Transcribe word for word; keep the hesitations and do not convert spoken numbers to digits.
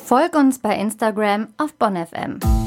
Folg uns bei Instagram auf Bonn F M.